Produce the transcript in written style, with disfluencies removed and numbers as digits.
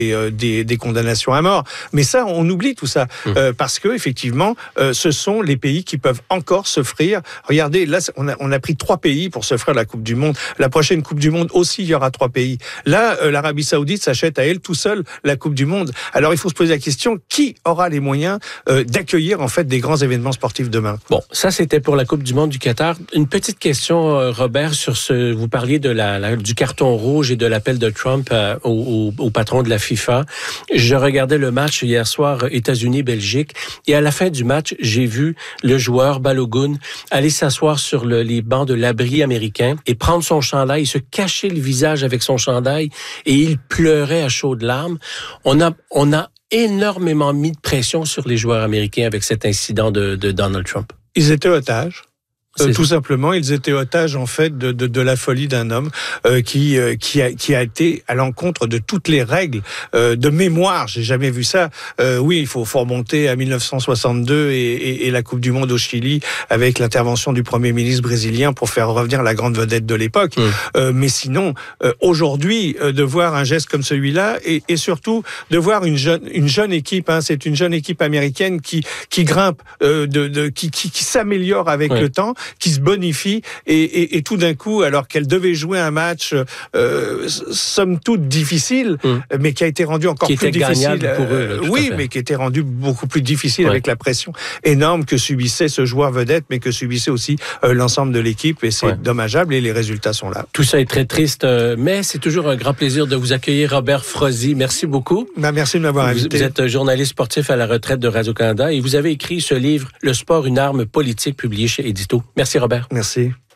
des condamnations à mort. Mais ça, on oublie tout ça. Parce que, effectivement, ce sont les pays qui peuvent encore s'offrir. Regardez, là, on a pris 3 pays pour s'offrir la Coupe du Monde. La prochaine Coupe du Monde aussi, il y aura 3 pays. Là, l'Arabie Saoudite s'achète à elle tout seul la Coupe du Monde. Alors, il faut se poser la question, qui aura les moyens d'accueillir, en fait, des grands événements sportifs demain? Bon, ça, c'était pour la Coupe du Monde du Qatar. Une petite question, Robert, sur vous parliez du carton rouge et de l'appel de Trump au patron de la FIFA. Je regardais le match hier soir, États-Unis-Belgique, et à la fin du match, j'ai vu le joueur Balogun aller s'asseoir sur les bancs de l'abri américain et prendre son chandail, se cacher le visage avec son chandail, et il pleurait à chaudes larmes. On a énormément mis de pression sur les joueurs américains avec cet incident de Donald Trump. Ils étaient otages. Tout simplement, ils étaient otages en fait de la folie d'un homme qui a été à l'encontre de toutes les règles de mémoire. J'ai jamais vu ça. Oui, il faut remonter à 1962 et la Coupe du Monde au Chili avec l'intervention du Premier ministre brésilien pour faire revenir la grande vedette de l'époque. Mais sinon, aujourd'hui, de voir un geste comme celui-là et surtout de voir une jeune équipe, c'est une jeune équipe américaine qui grimpe, qui s'améliore avec le temps, qui se bonifie et tout d'un coup, alors qu'elle devait jouer un match somme toute difficile, mais qui a été rendu encore plus difficile pour eux, oui, mais qui était rendu beaucoup plus difficile avec la pression énorme que subissait ce joueur vedette, mais que subissait aussi l'ensemble de l'équipe, et c'est dommageable, et les résultats sont là. Tout ça est très triste, mais c'est toujours un grand plaisir de vous accueillir, Robert Frozy. Merci beaucoup. Merci de m'avoir invité. Vous êtes journaliste sportif à la retraite de Radio-Canada et vous avez écrit ce livre, Le sport, une arme politique, publié chez Édito. Merci, Robert. Merci.